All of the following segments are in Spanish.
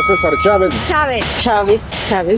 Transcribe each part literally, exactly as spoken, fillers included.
César Chávez. Chávez. Chávez. Chávez.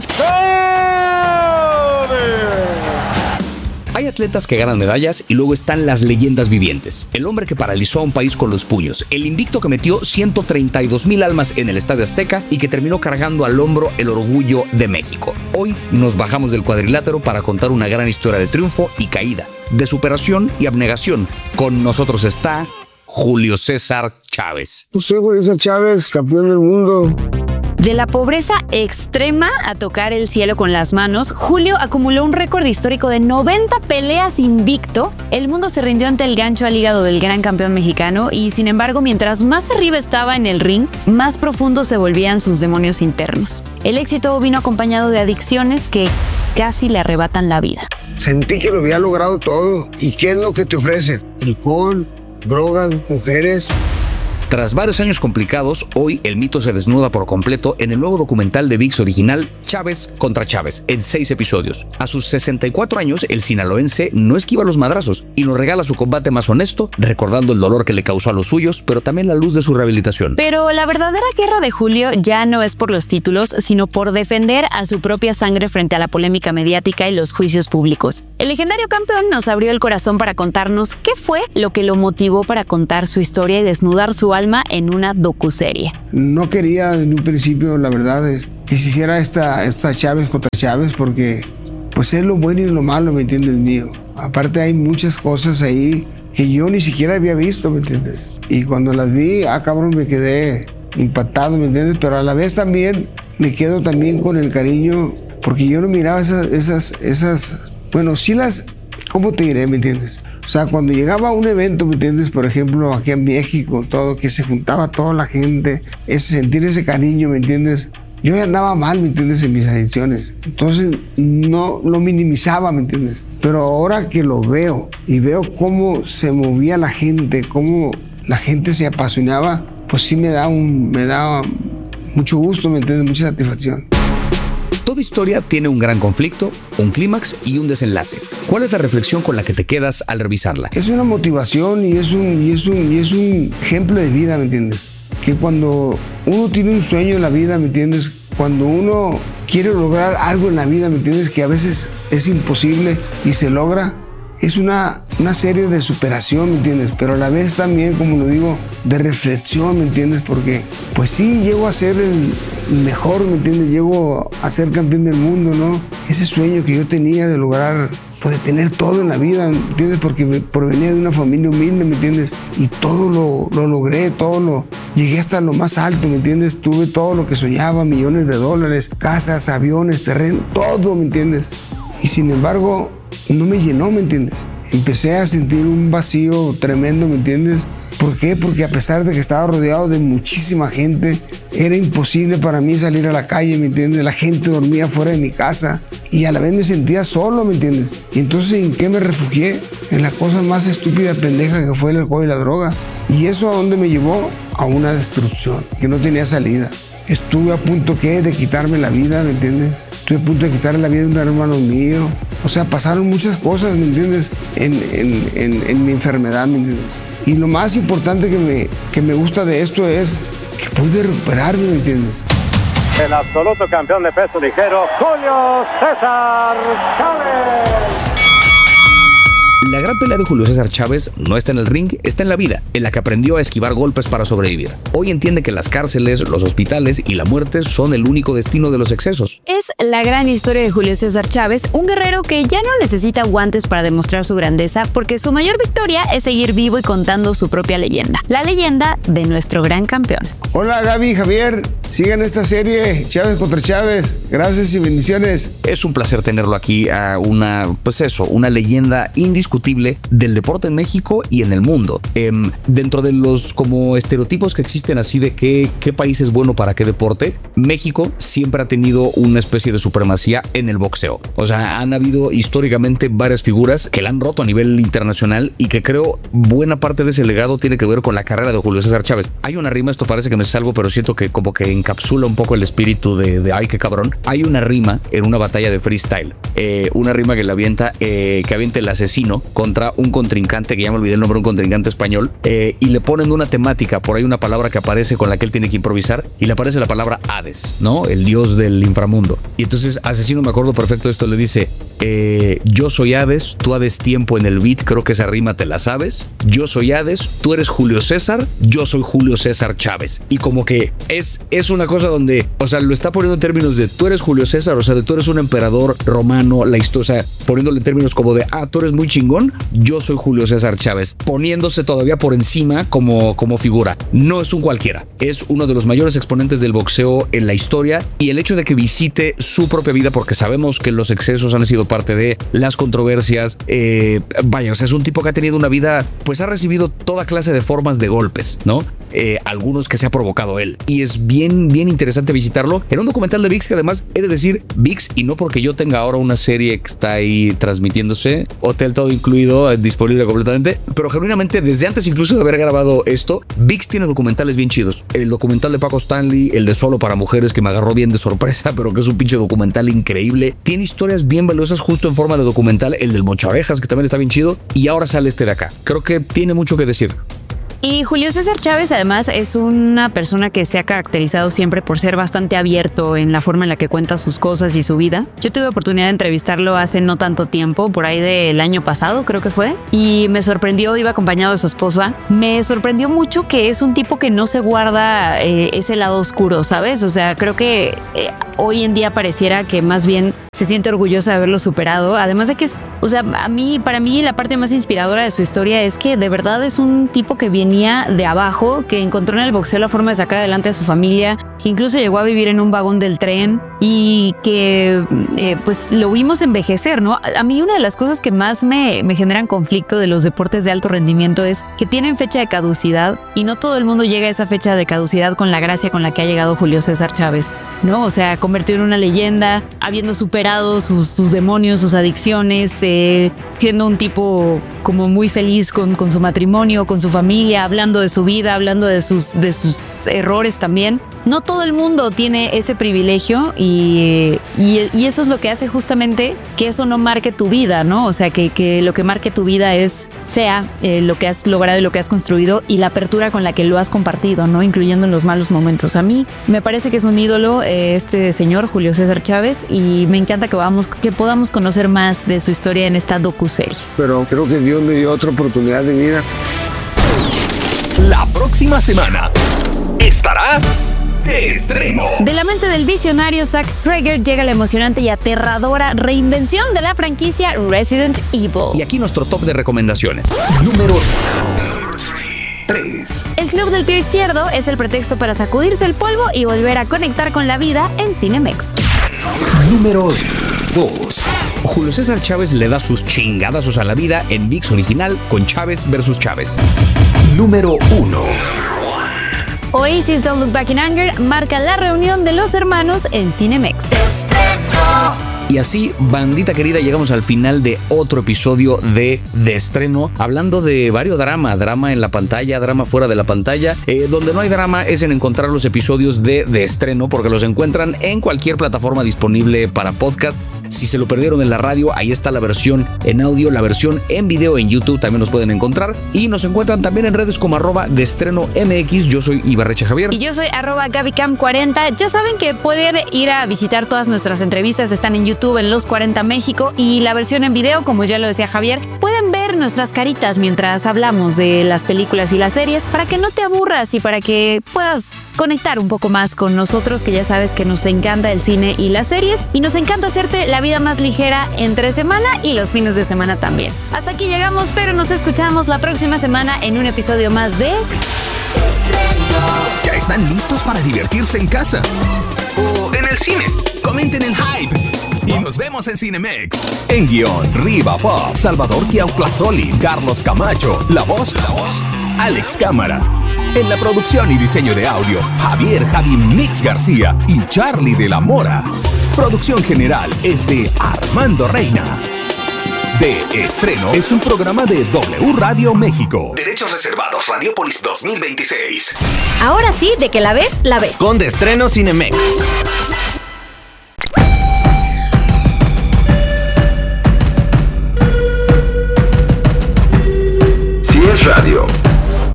Hay atletas que ganan medallas y luego están las leyendas vivientes. El hombre que paralizó a un país con los puños. El invicto que metió ciento treinta y dos mil almas en el Estadio Azteca y que terminó cargando al hombro el orgullo de México. Hoy nos bajamos del cuadrilátero para contar una gran historia de triunfo y caída, de superación y abnegación. Con nosotros está Julio César Chávez. Pues soy Julio César Chávez, campeón del mundo. De la pobreza extrema a tocar el cielo con las manos, Julio acumuló un récord histórico de noventa peleas invicto. El mundo se rindió ante el gancho al hígado del gran campeón mexicano y, sin embargo, mientras más arriba estaba en el ring, más profundos se volvían sus demonios internos. El éxito vino acompañado de adicciones que casi le arrebatan la vida. Sentí que lo había logrado todo. ¿Y qué es lo que te ofrecen? Alcohol, drogas, mujeres. Tras varios años complicados, hoy el mito se desnuda por completo en el nuevo documental de ViX original Chávez contra Chávez, en seis episodios. A sus sesenta y cuatro años, el sinaloense no esquiva los madrazos y nos regala su combate más honesto, recordando el dolor que le causó a los suyos, pero también la luz de su rehabilitación. Pero la verdadera guerra de Julio ya no es por los títulos, sino por defender a su propia sangre frente a la polémica mediática y los juicios públicos. El legendario campeón nos abrió el corazón para contarnos qué fue lo que lo motivó para contar su historia y desnudar su alma en una docuserie. No quería en un principio, la verdad, es que se hiciera esta, esta Chávez contra Chávez, porque pues es lo bueno y lo malo, ¿me entiendes, mío? Aparte hay muchas cosas ahí que yo ni siquiera había visto, ¿me entiendes? Y cuando las vi, ah, cabrón, me quedé impactado, ¿me entiendes? Pero a la vez también me quedo también con el cariño, porque yo no miraba esas, esas, esas, bueno, sí las, ¿cómo te diré, me entiendes? O sea, cuando llegaba a un evento, ¿me entiendes? Por ejemplo, aquí en México, todo, que se juntaba toda la gente, ese, sentir ese cariño, ¿me entiendes? Yo ya andaba mal, ¿me entiendes? En mis adicciones. Entonces, no lo minimizaba, ¿me entiendes? Pero ahora que lo veo y veo cómo se movía la gente, cómo la gente se apasionaba, pues sí me da, un, me da mucho gusto, ¿me entiendes? Mucha satisfacción. Toda historia tiene un gran conflicto, un clímax y un desenlace. ¿Cuál es la reflexión con la que te quedas al revisarla? Es una motivación y es un, y es un, y es un ejemplo de vida, ¿me entiendes? Que cuando uno tiene un sueño en la vida, ¿me entiendes? Cuando uno quiere lograr algo en la vida, ¿me entiendes? Que a veces es imposible y se logra. Es una, una serie de superación, ¿me entiendes? Pero a la vez también, como lo digo, de reflexión, ¿me entiendes? Porque pues sí, llego a ser el mejor, ¿me entiendes? Llego a ser campeón del mundo, ¿no? Ese sueño que yo tenía de lograr, pues de tener todo en la vida, ¿me entiendes? Porque me provenía de una familia humilde, ¿me entiendes? Y todo lo, lo logré, todo lo... Llegué hasta lo más alto, ¿me entiendes? Tuve todo lo que soñaba, millones de dólares, casas, aviones, terreno, todo, ¿me entiendes? Y sin embargo, no me llenó, ¿me entiendes? Empecé a sentir un vacío tremendo, ¿me entiendes? ¿Por qué? Porque a pesar de que estaba rodeado de muchísima gente, era imposible para mí salir a la calle, ¿me entiendes? La gente dormía fuera de mi casa y a la vez me sentía solo, ¿me entiendes? Y entonces, ¿en qué me refugié? En la cosa más estúpida, pendeja que fue el alcohol y la droga. ¿Y eso a dónde me llevó? A una destrucción que no tenía salida. Estuve a punto, ¿qué? De quitarme la vida, ¿me entiendes? Estuve a punto de quitarle la vida a un hermano mío. O sea, pasaron muchas cosas, ¿me entiendes? En, en, en, en mi enfermedad, ¿me entiendes? Y lo más importante que me, que me gusta de esto es que pude recuperarme, ¿me entiendes? El absoluto campeón de peso ligero, Julio César Chávez. La gran pelea de Julio César Chávez no está en el ring, está en la vida, en la que aprendió a esquivar golpes para sobrevivir. Hoy entiende que las cárceles, los hospitales y la muerte son el único destino de los excesos. Es la gran historia de Julio César Chávez, un guerrero que ya no necesita guantes para demostrar su grandeza, porque su mayor victoria es seguir vivo y contando su propia leyenda. La leyenda de nuestro gran campeón. Hola Gaby, Javier, sigan esta serie Chávez contra Chávez. Gracias y bendiciones. Es un placer tenerlo aquí, a una, pues eso, una leyenda indiscutible del deporte en México y en el mundo. Eh, dentro de los como estereotipos que existen así de qué, qué país es bueno para qué deporte, México siempre ha tenido una especie de supremacía en el boxeo. O sea, han habido históricamente varias figuras que la han roto a nivel internacional y que creo buena parte de ese legado tiene que ver con la carrera de Julio César Chávez. Hay una rima, esto parece que me salvo, pero siento que como que encapsula un poco el espíritu de, de ay, qué cabrón. Hay una rima en una batalla de freestyle, eh, una rima que la avienta, eh, que avienta el asesino contra un contrincante, que ya me olvidé el nombre, un contrincante español, eh, y le ponen una temática, por ahí una palabra que aparece con la que él tiene que improvisar, y le aparece la palabra Hades, ¿no? El dios del inframundo. Y entonces Asesino, me acuerdo perfecto de esto, le dice, eh, yo soy Hades, tú Hades tiempo en el beat, creo que esa rima te la sabes, yo soy Hades, tú eres Julio César, yo soy Julio César Chávez. Y como que es, es una cosa donde, o sea, lo está poniendo en términos de tú eres Julio César, o sea, de tú eres un emperador romano, la historia, o sea, poniéndole en términos como de, ah, tú eres muy chingón, yo soy Julio César Chávez, poniéndose todavía por encima como, como figura. No es un cualquiera, es uno de los mayores exponentes del boxeo en la historia, y el hecho de que visite su propia vida, porque sabemos que los excesos han sido parte de las controversias, eh, vaya, o sea, es un tipo que ha tenido una vida, pues ha recibido toda clase de formas de golpes, ¿no? Eh, algunos que se ha provocado él, y es bien, bien interesante visitarlo en un documental de ViX, que además he de decir ViX, y no porque yo tenga ahora una serie que está ahí transmitiéndose, Hotel todo incluido, eh, disponible completamente, pero genuinamente desde antes incluso de haber grabado esto, ViX tiene documentales bien chidos. El documental de Paco Stanley, el de Solo para Mujeres, que me agarró bien de sorpresa, pero que es un pinche documental increíble, tiene historias bien valiosas justo en forma de documental, el del Mochaorejas, que también está bien chido, y ahora sale este de acá. Creo que tiene mucho que decir. Y Julio César Chávez además es una persona que se ha caracterizado siempre por ser bastante abierto en la forma en la que cuenta sus cosas y su vida. Yo tuve oportunidad de entrevistarlo hace no tanto tiempo, por ahí del año pasado creo que fue, y me sorprendió, iba acompañado de su esposa, me sorprendió mucho que es un tipo que no se guarda eh, ese lado oscuro, ¿sabes? O sea, creo que eh, hoy en día pareciera que más bien se siente orgulloso de haberlo superado, además de que es, o sea, a mí, para mí la parte más inspiradora de su historia es que de verdad es un tipo que viene de abajo, que encontró en el boxeo la forma de sacar adelante a su familia, que incluso llegó a vivir en un vagón del tren y que eh, pues lo vimos envejecer, ¿no? A mí una de las cosas que más me, me generan conflicto de los deportes de alto rendimiento es que tienen fecha de caducidad y no todo el mundo llega a esa fecha de caducidad con la gracia con la que ha llegado Julio César Chávez, ¿no? O sea, convertido en una leyenda, habiendo superado sus, sus demonios, sus adicciones, eh, siendo un tipo como muy feliz con, con su matrimonio, con su familia, hablando de su vida, hablando de sus, de sus errores también. No todo el mundo tiene ese privilegio y, y, y eso es lo que hace justamente que eso no marque tu vida, ¿no? O sea, que, que lo que marque tu vida es, sea eh, lo que has logrado y lo que has construido y la apertura con la que lo has compartido, ¿no? Incluyendo en los malos momentos. A mí me parece que es un ídolo eh, este señor, Julio César Chávez, y me encanta que, vamos, que podamos conocer más de su historia en esta docuserie. Pero creo que Dios me dio otra oportunidad de vida. La próxima semana estará de estreno. De la mente del visionario Zack Cregger llega la emocionante y aterradora reinvención de la franquicia Resident Evil. Y aquí nuestro top de recomendaciones. Número tres. El Club del Pie Izquierdo es el pretexto para sacudirse el polvo y volver a conectar con la vida en Cinemex. Número dos. Julio César Chávez le da sus chingadazos a la vida en ViX original con Chávez versus Chávez. Número uno. Oasis Don't Look Back in Anger marca la reunión de los hermanos en Cinemex. Y así, bandita querida, llegamos al final de otro episodio de De Estreno, hablando de varios drama, drama en la pantalla, drama fuera de la pantalla. Eh, donde no hay drama es en encontrar los episodios de De Estreno, porque los encuentran en cualquier plataforma disponible para podcast. Si se lo perdieron en la radio, ahí está la versión en audio, la versión en video en YouTube también nos pueden encontrar. Y nos encuentran también en redes como arroba de estreno M X. Yo soy Ibarreche Javier. Y yo soy arroba Gabicam cuarenta. Ya saben que pueden ir a visitar todas nuestras entrevistas. Están en YouTube en Los cuarenta México. Y la versión en video, como ya lo decía Javier, pueden ver nuestras caritas mientras hablamos de las películas y las series para que no te aburras y para que puedas conectar un poco más con nosotros, que ya sabes que nos encanta el cine y las series y nos encanta hacerte la vida más ligera entre semana y los fines de semana también. Hasta aquí llegamos, pero nos escuchamos la próxima semana en un episodio más de... ¿Ya están listos para divertirse en casa? ¿O en el cine? Comenten en Hype. Y nos vemos en Cinemex. En guión, Riva Pop, Salvador Kiauclasoli, Carlos Camacho, la voz, la voz, Alex Cámara. En la producción y diseño de audio, Javier Javi Mix García y Charlie de la Mora. Producción general es de Armando Reina. De Estreno es un programa de W Radio México. Derechos reservados, Radiopolis dos mil veintiséis. Ahora sí, de que la ves, la ves. Con De Estreno Cinemex.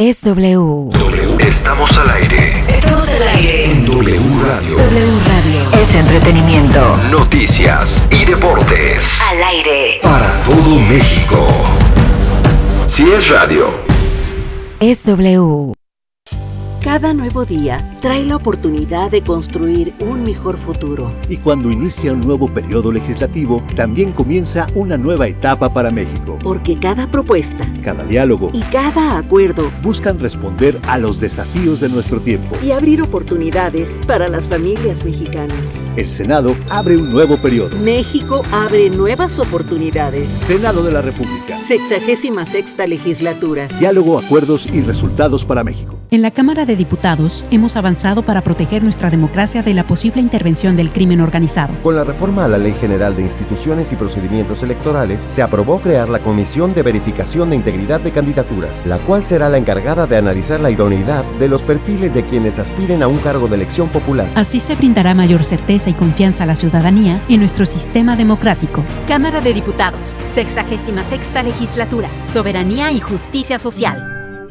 Es W. Estamos al aire. Estamos al aire. En W Radio. W Radio. Es entretenimiento. Noticias y deportes. Al aire. Para todo México. Si es radio. Es W. Cada nuevo día trae la oportunidad de construir un mejor futuro. Y cuando inicia un nuevo periodo legislativo, también comienza una nueva etapa para México. Porque cada propuesta, cada diálogo y cada acuerdo buscan responder a los desafíos de nuestro tiempo y abrir oportunidades para las familias mexicanas. El Senado abre un nuevo periodo. México abre nuevas oportunidades. Senado de la República. Sexagésima sexta legislatura. Diálogo, acuerdos y resultados para México. En la Cámara de Diputados hemos avanzado para proteger nuestra democracia de la posible intervención del crimen organizado. Con la reforma a la Ley General de Instituciones y Procedimientos Electorales, se aprobó crear la Comisión de Verificación de Integridad de Candidaturas, la cual será la encargada de analizar la idoneidad de los perfiles de quienes aspiren a un cargo de elección popular. Así se brindará mayor certeza y confianza a la ciudadanía en nuestro sistema democrático. Cámara de Diputados, sexagésima sexta legislatura, soberanía y justicia social.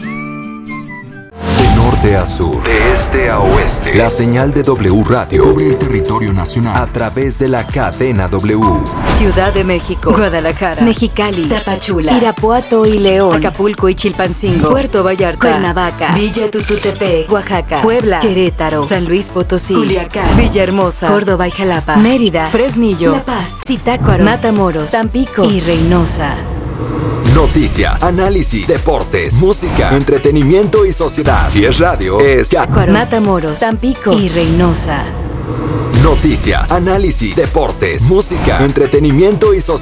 De a sur, de este a oeste, la señal de W Radio cubre el territorio nacional a través de la cadena W. Ciudad de México, Guadalajara, Mexicali, Tapachula, Irapuato y León, Acapulco y Chilpancingo, Puerto Vallarta, Cuernavaca, Villa Tututepec, Oaxaca, Puebla, Querétaro, San Luis Potosí, Culiacán, Villahermosa, Córdoba y Jalapa, Mérida, Fresnillo, La Paz, Zitácuaro, Matamoros, Tampico y Reynosa. Noticias, análisis, deportes, música, entretenimiento y sociedad. Si es radio, es Zitácuaro, Matamoros, Tampico y Reynosa. Noticias, análisis, deportes, música, entretenimiento y sociedad.